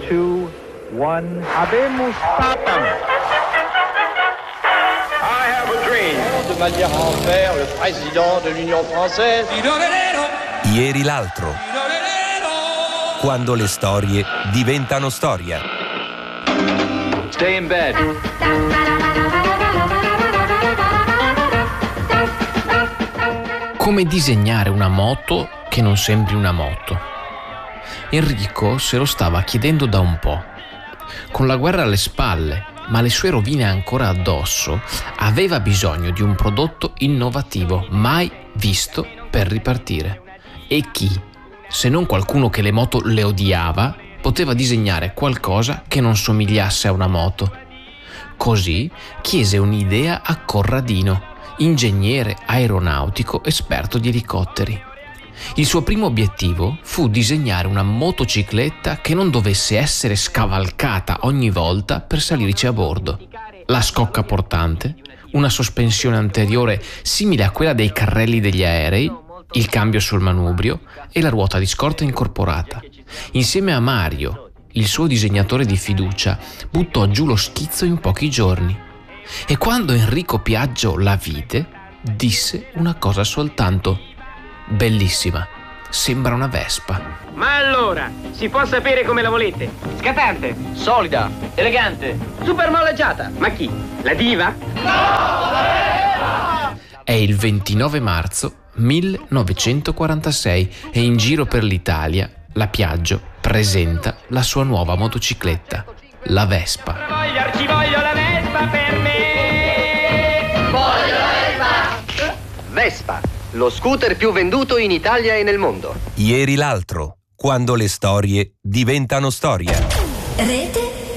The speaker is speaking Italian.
2, 1. Habemus Papam. I have a dream. De manière à en faire le président de l'Union française. Ieri l'altro. Quando le storie diventano storia. Stay in bed. Come disegnare una moto che non sembri una moto? Enrico se lo stava chiedendo da un po'. Con la guerra alle spalle, ma le sue rovine ancora addosso, aveva bisogno di un prodotto innovativo, mai visto, per ripartire. E chi, se non qualcuno che le moto le odiava, poteva disegnare qualcosa che non somigliasse a una moto? Così chiese un'idea a Corradino, ingegnere aeronautico esperto di elicotteri. Il suo primo obiettivo fu disegnare una motocicletta che non dovesse essere scavalcata ogni volta per salirci a bordo. La scocca portante, una sospensione anteriore simile a quella dei carrelli degli aerei, il cambio sul manubrio e la ruota di scorta incorporata. Insieme a Mario, il suo disegnatore di fiducia, buttò giù lo schizzo in pochi giorni. E quando Enrico Piaggio la vide, disse una cosa soltanto: bellissima, sembra una Vespa. Ma allora, si può sapere come la volete? Scattante, Solida, elegante. super molleggiata. Ma chi? La diva? È il 29 marzo 1946 e in giro per l'Italia la Piaggio presenta la sua nuova motocicletta, la Vespa. Ci voglio la Vespa per me. Voglio la Vespa. Vespa, lo scooter più venduto in Italia e nel mondo. Ieri l'altro. Quando le storie diventano storia. Rete